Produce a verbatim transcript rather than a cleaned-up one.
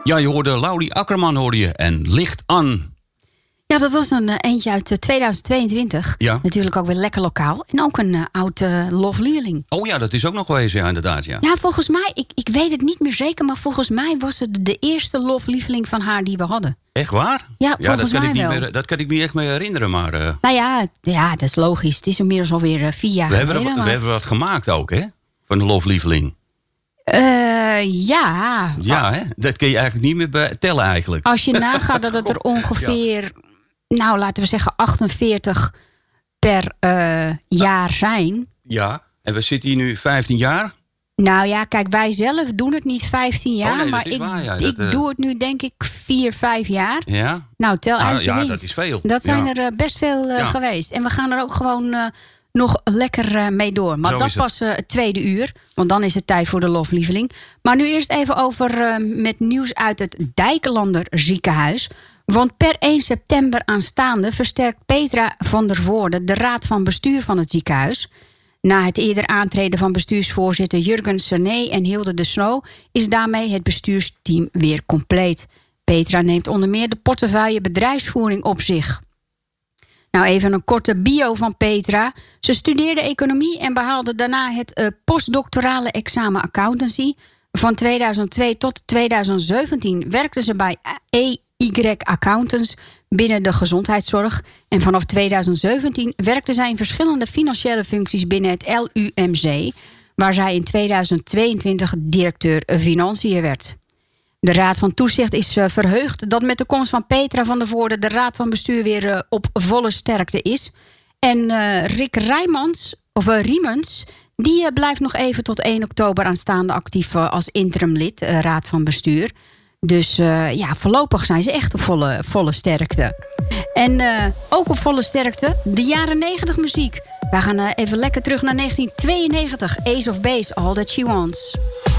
Ja, je hoorde Laurie Akkerman hoorde je en Licht aan. Ja, dat was een uh, eentje uit uh, tweeduizend tweeëntwintig. Ja. Natuurlijk ook weer lekker lokaal. En ook een uh, oud uh, loflieveling. Oh ja, dat is ook nog wel eens, ja, inderdaad. Ja, ja volgens mij, ik, ik weet het niet meer zeker... maar volgens mij was het de eerste loflieveling van haar die we hadden. Echt waar? Ja, ja volgens dat kan mij ik niet wel. meer, dat kan ik me niet echt meer herinneren, maar... Uh, nou ja, ja, dat is logisch. Het is inmiddels alweer uh, vier jaar we geleden. Hebben er, maar... We hebben wat gemaakt ook, hè? Van de loflieveling. Uh, ja. Ja, hè? Dat kun je eigenlijk niet meer be- tellen eigenlijk. Als je nagaat dat het er ongeveer... Ja. Nou, laten we zeggen achtenveertig per uh, jaar zijn. Ja, en we zitten hier nu vijftien jaar. Nou ja, kijk, wij zelf doen het niet vijftien jaar. Oh nee, maar ik, waar, ja. ik dat, uh... doe het nu denk ik vier, vijf jaar. Ja? Nou, tel ah, uit je Ja, winst. dat is veel. Dat zijn ja. er uh, best veel uh, ja. geweest. En we gaan er ook gewoon uh, nog lekker uh, mee door. Maar Zo dat pas uh, het tweede uur. Want dan is het tijd voor de loflieveling. Maar nu eerst even over uh, met nieuws uit het Dijklander ziekenhuis. Want per één september aanstaande versterkt Petra van der Voorde de raad van bestuur van het ziekenhuis. Na het eerder aantreden van bestuursvoorzitter Jurgen Cerné en Hilde de Snow is daarmee het bestuursteam weer compleet. Petra neemt onder meer de portefeuille bedrijfsvoering op zich. Nou, even een korte bio van Petra. Ze studeerde economie en behaalde daarna het uh, postdoctorale examen accountancy. Van tweeduizend twee tot tweeduizend zeventien werkte ze bij E Y Accountants binnen de gezondheidszorg. En vanaf tweeduizend zeventien werkte zij in verschillende financiële functies binnen het L U M C, waar zij in tweeduizend tweeëntwintig directeur financiën werd. De Raad van Toezicht is uh, verheugd dat met de komst van Petra van der Voorde de Raad van Bestuur weer uh, op volle sterkte is. En uh, Rick Rijmans, of uh, Riemens, die uh, blijft nog even tot één oktober aanstaande actief uh, als interimlid uh, Raad van Bestuur. Dus uh, ja, voorlopig zijn ze echt op volle, volle sterkte. En uh, ook op volle sterkte de jaren negentig muziek. Wij gaan uh, even lekker terug naar negentien tweeënnegentig. Ace of Base, All That She Wants.